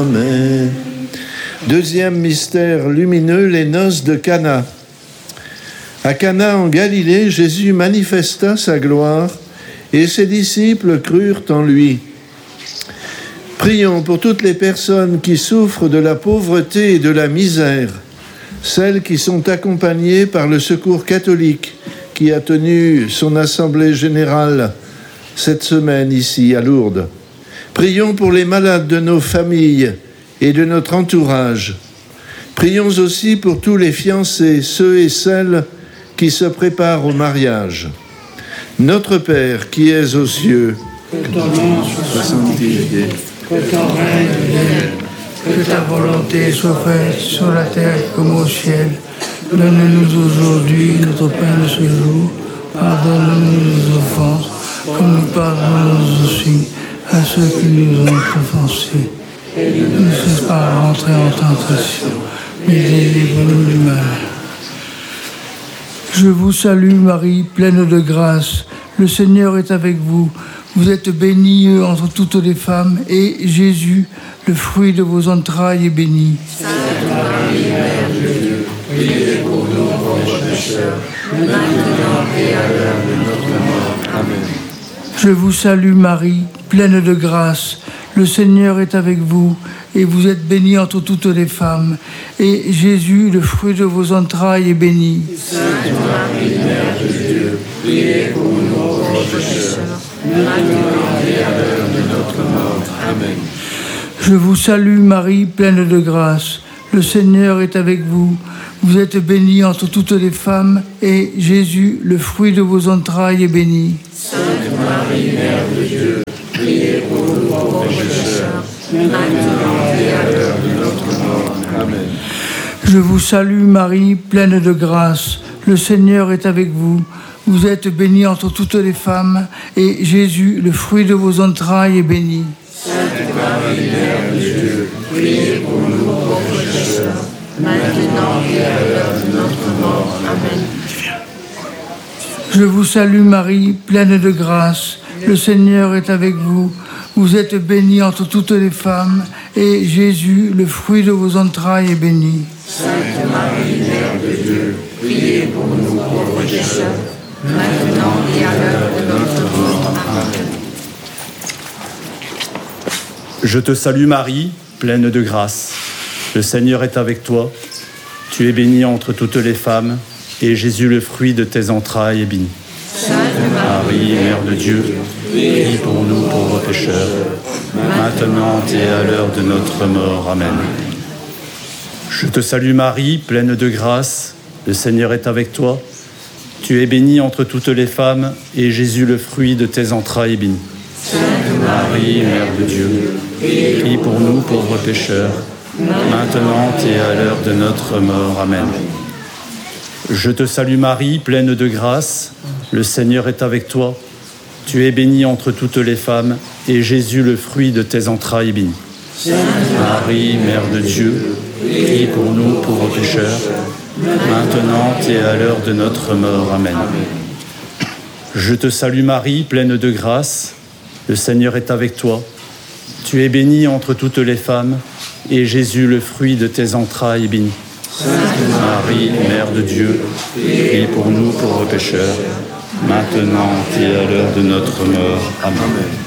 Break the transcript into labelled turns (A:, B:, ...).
A: Amen. Deuxième mystère lumineux, les noces de Cana. À Cana en Galilée, Jésus manifesta sa gloire et ses disciples crurent en lui. Prions pour toutes les personnes qui souffrent de la pauvreté et de la misère, celles qui sont accompagnées par le Secours catholique qui a tenu son assemblée générale cette semaine ici à Lourdes. Prions pour les malades de nos familles et de notre entourage. Prions aussi pour tous les fiancés, ceux et celles qui se préparent au mariage. Notre Père qui es aux cieux,
B: que ton nom soit sanctifié, que ton règne vienne, que ta volonté soit faite sur la terre comme au ciel. Donne-nous aujourd'hui notre pain de ce jour. Pardonne-nous nos offenses, comme nous pardonnons aussi à ceux qui nous ont offensés. Et ne nous laisse pas rentrer en tentation, mais délivre-nous du mal. Je vous salue Marie, pleine de grâce. Le Seigneur est avec vous. Vous êtes bénie entre toutes les femmes, et Jésus, le fruit de vos entrailles, est béni.
C: Sainte Marie, Mère de Dieu, priez pour nous pauvres pécheurs, maintenant et à l'heure de notre mort. Amen.
B: Je vous salue Marie, pleine de grâce. Le Seigneur est avec vous, et vous êtes bénie entre toutes les femmes, et Jésus, le fruit de vos entrailles, est béni.
C: Sainte Marie, Mère de Dieu, priez pour nous pauvres pécheurs, maintenant et à l'heure de notre mort. Amen.
B: Je vous salue Marie, pleine de grâce. Le Seigneur est avec vous. Vous êtes bénie entre toutes les femmes, et Jésus, le fruit de vos entrailles, est béni.
C: Sainte Marie, Mère de Dieu, priez pour nous pauvres pécheurs, maintenant et à l'heure de notre mort. Amen.
B: Je vous salue Marie, pleine de grâce. Le Seigneur est avec vous. Vous êtes bénie entre toutes les femmes, et Jésus, le fruit de vos entrailles, est béni.
C: Sainte Marie, Mère de Dieu, priez pour nous pauvres pécheurs, maintenant et à l'heure de notre mort. Amen.
B: Je vous salue Marie, pleine de grâce. Le Seigneur est avec vous. Vous êtes bénie entre toutes les femmes, et Jésus, le fruit de vos entrailles, est béni.
C: Sainte Marie, Mère de Dieu, priez pour nous pauvres pécheurs, maintenant et à l'heure de notre mort. Amen.
D: Je te salue Marie, pleine de grâce. Le Seigneur est avec toi. Tu es bénie entre toutes les femmes, et Jésus, le fruit de tes entrailles, est béni.
C: Sainte
D: Marie, Mère de Dieu, prie pour nous pauvres pécheurs, maintenant et à l'heure de notre mort. Amen. Je te salue Marie, pleine de grâce. Le Seigneur est avec toi. Tu es bénie entre toutes les femmes, et Jésus, le fruit de tes entrailles, est béni.
C: Sainte
D: Marie, Mère de Dieu, prie pour nous pauvres pécheurs, maintenant et à l'heure de notre mort. Amen. Je te salue Marie, pleine de grâce. Le Seigneur est avec toi. Tu es bénie entre toutes les femmes, et Jésus, le fruit de tes entrailles, est béni. Marie, Mère de Dieu, prie pour nous pauvres pécheurs, maintenant et à l'heure de notre mort. Amen. Je te salue Marie, pleine de grâce. Le Seigneur est avec toi. Tu es bénie entre toutes les femmes, et Jésus, le fruit de tes entrailles, est béni. Marie, Mère de Dieu, prie pour nous pauvres pécheurs, maintenant et à l'heure de notre mort. Amen.